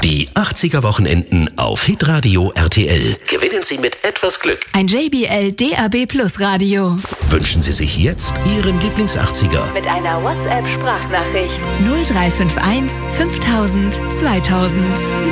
Die 80er Wochenenden auf Hitradio RTL. Gewinnen Sie mit etwas Glück ein JBL DAB+ Radio. Wünschen Sie sich jetzt Ihren Lieblings-80er Mit einer WhatsApp-Sprachnachricht 0351 5000 2000.